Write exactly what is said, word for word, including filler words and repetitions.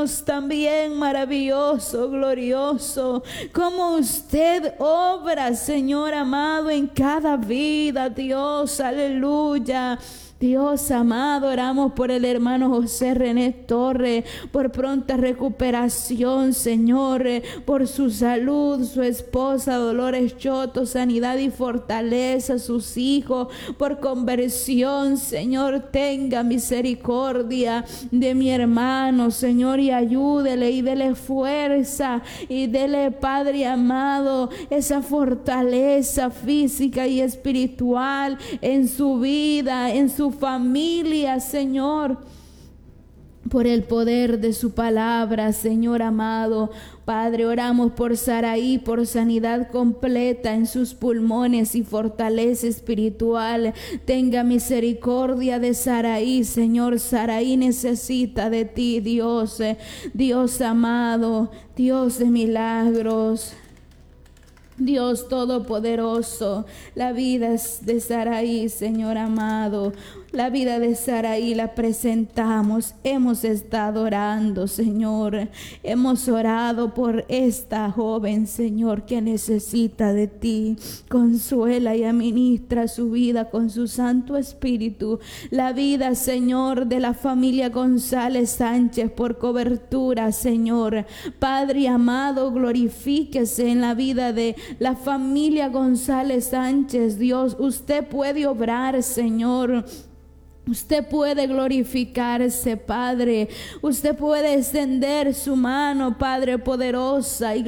Dios también maravilloso, glorioso, como usted obra, Señor amado, en cada vida, Dios, aleluya. Dios amado, oramos por el hermano José René Torres, por pronta recuperación, Señor, por su salud, su esposa Dolores Choto, sanidad y fortaleza, sus hijos, por conversión, Señor, tenga misericordia de mi hermano, Señor, y ayúdele y dele fuerza y dele, Padre amado, esa fortaleza física y espiritual en su vida, en su familia, Señor, por el poder de su palabra, Señor amado. Padre, oramos por Saraí, por sanidad completa en sus pulmones y fortaleza espiritual. Tenga misericordia de Saraí, Señor. Saraí necesita de ti, Dios, Dios amado, Dios de milagros, Dios todopoderoso. La vida de Saraí, Señor amado, la vida de Saraí la presentamos. Hemos estado orando, Señor. Hemos orado por esta joven, Señor, que necesita de ti. Consuela y administra su vida con su Santo Espíritu. La vida, Señor, de la familia González Sánchez, por cobertura, Señor. Padre amado, glorifíquese en la vida de la familia González Sánchez. Dios, usted puede obrar, Señor. Usted puede glorificarse, Padre. Usted puede extender su mano, Padre poderosa, y